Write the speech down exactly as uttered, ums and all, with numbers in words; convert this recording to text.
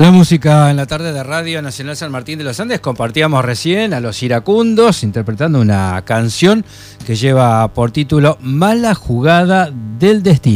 La música en la tarde de Radio Nacional San Martín de los Andes. Compartíamos recién a Los Iracundos interpretando una canción que lleva por título Mala Jugada del Destino.